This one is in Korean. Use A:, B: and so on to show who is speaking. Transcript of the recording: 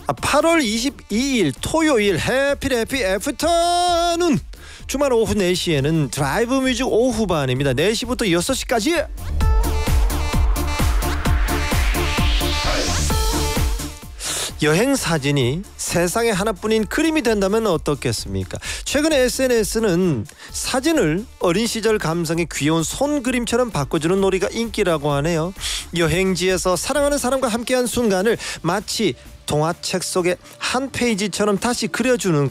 A: 8월 22일 토요일 해피 애프터눈. 주말 오후 4시에는 드라이브 뮤직 오후반입니다. 4시부터 6시까지. 여행 사진이 세상에 하나뿐인 그림이 된다면 어떻겠습니까? 최근에 SNS는 사진을 어린 시절 감성의 귀여운 손그림처럼 바꿔주는 놀이가 인기라고 하네요. 여행지에서 사랑하는 사람과 함께한 순간을 마치 동화책 속의 한 페이지처럼 다시 그려주는